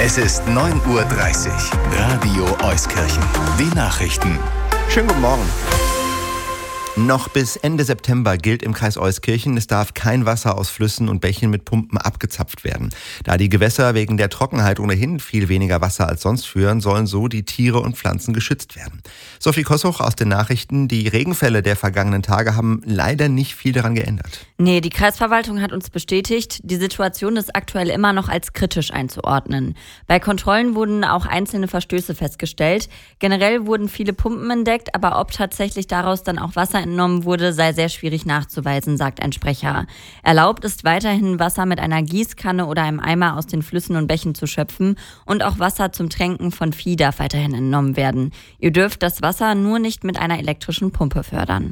Es ist 9:30 Uhr. Radio Euskirchen. Die Nachrichten. Schönen guten Morgen. Noch bis Ende September gilt im Kreis Euskirchen, es darf kein Wasser aus Flüssen und Bächen mit Pumpen abgezapft werden. Da die Gewässer wegen der Trockenheit ohnehin viel weniger Wasser als sonst führen, sollen so die Tiere und Pflanzen geschützt werden. Sophie Kossuch aus den Nachrichten. Die Regenfälle der vergangenen Tage haben leider nicht viel daran geändert. Nee, die Kreisverwaltung hat uns bestätigt, die Situation ist aktuell immer noch als kritisch einzuordnen. Bei Kontrollen wurden auch einzelne Verstöße festgestellt. Generell wurden viele Pumpen entdeckt, aber ob tatsächlich daraus dann auch Wasser entnommen wurde, sei sehr schwierig nachzuweisen, sagt ein Sprecher. Erlaubt ist weiterhin, Wasser mit einer Gießkanne oder einem Eimer aus den Flüssen und Bächen zu schöpfen und auch Wasser zum Tränken von Vieh darf weiterhin entnommen werden. Ihr dürft das Wasser nur nicht mit einer elektrischen Pumpe fördern.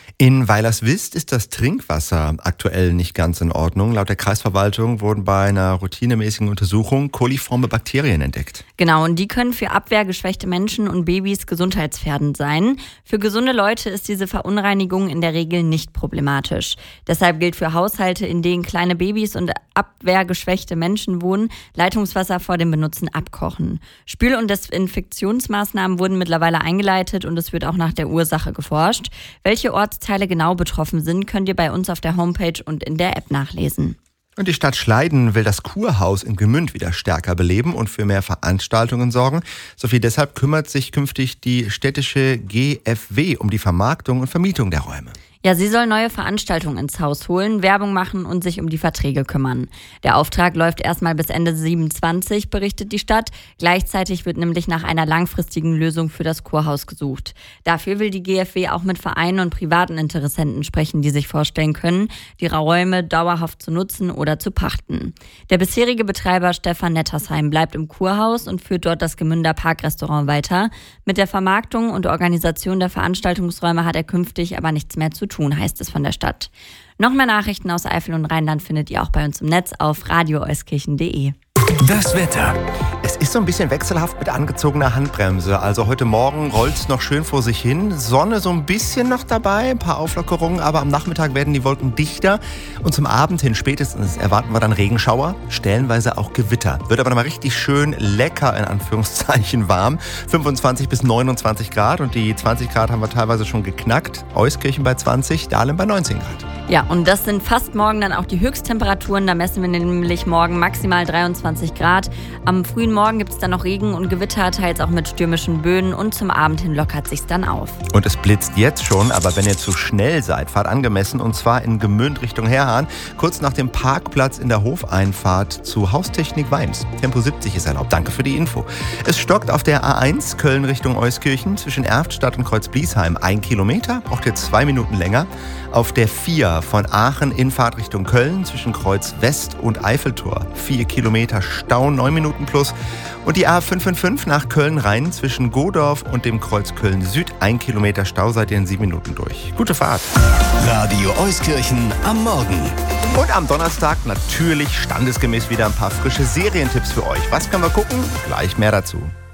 In Weilerswist ist das Trinkwasser aktuell nicht ganz in Ordnung. Laut der Kreisverwaltung wurden bei einer routinemäßigen Untersuchung koliforme Bakterien entdeckt. Genau, und die können für abwehrgeschwächte Menschen und Babys gesundheitsgefährdend sein. Für gesunde Leute ist diese Verunreinigung in der Regel nicht problematisch. Deshalb gilt für Haushalte, in denen kleine Babys und abwehrgeschwächte Menschen wohnen, Leitungswasser vor dem Benutzen abkochen. Spül- und Desinfektionsmaßnahmen wurden mittlerweile eingeleitet und es wird auch nach der Ursache geforscht. Welche Ortsteile genau betroffen sind, könnt ihr bei uns auf der Homepage und in der App nachlesen. Und die Stadt Schleiden will das Kurhaus in Gmünd wieder stärker beleben und für mehr Veranstaltungen sorgen. Sophie, deshalb kümmert sich künftig die städtische GfW um die Vermarktung und Vermietung der Räume. Ja, sie soll neue Veranstaltungen ins Haus holen, Werbung machen und sich um die Verträge kümmern. Der Auftrag läuft erstmal bis Ende 2027, berichtet die Stadt. Gleichzeitig wird nämlich nach einer langfristigen Lösung für das Kurhaus gesucht. Dafür will die GfW auch mit Vereinen und privaten Interessenten sprechen, die sich vorstellen können, die Räume dauerhaft zu nutzen oder zu pachten. Der bisherige Betreiber Stefan Nettersheim bleibt im Kurhaus und führt dort das Gmünder Parkrestaurant weiter. Mit der Vermarktung und Organisation der Veranstaltungsräume hat er künftig aber nichts mehr zu tun, heißt es von der Stadt. Noch mehr Nachrichten aus Eifel und Rheinland findet ihr auch bei uns im Netz auf radioeuskirchen.de. Das Wetter. Es ist so ein bisschen wechselhaft mit angezogener Handbremse. Also heute Morgen rollt es noch schön vor sich hin. Sonne so ein bisschen noch dabei, ein paar Auflockerungen, aber am Nachmittag werden die Wolken dichter. Und zum Abend hin spätestens erwarten wir dann Regenschauer, stellenweise auch Gewitter. Wird aber nochmal richtig schön lecker, in Anführungszeichen, warm. 25 bis 29 Grad und die 20 Grad haben wir teilweise schon geknackt. Euskirchen bei 20, Dahlem bei 19 Grad. Ja, und das sind fast morgen dann auch die Höchsttemperaturen. Da messen wir nämlich morgen maximal 23 Grad. Am frühen Morgen gibt es dann noch Regen und Gewitter, teils auch mit stürmischen Böen. Und zum Abend hin lockert sich's dann auf. Und es blitzt jetzt schon, aber wenn ihr zu schnell seid, fahrt angemessen. Und zwar in Gmünd Richtung Herrhahn, kurz nach dem Parkplatz in der Hofeinfahrt zu Haustechnik Weims. Tempo 70 ist erlaubt. Danke für die Info. Es stockt auf der A1 Köln Richtung Euskirchen zwischen Erftstadt und Kreuzbliesheim 1 Kilometer. Braucht ihr 2 Minuten länger. Auf der 4 von Aachen in Fahrt Richtung Köln zwischen Kreuz West und Eiffeltor 4 Kilometer Stau, 9 Minuten plus. Und die A555 nach Köln-Rhein zwischen Godorf und dem Kreuz Köln Süd 1 Kilometer Stau, seid ihr in 7 Minuten durch. Gute Fahrt. Radio Euskirchen am Morgen. Und am Donnerstag natürlich standesgemäß wieder ein paar frische Serientipps für euch. Was können wir gucken? Gleich mehr dazu.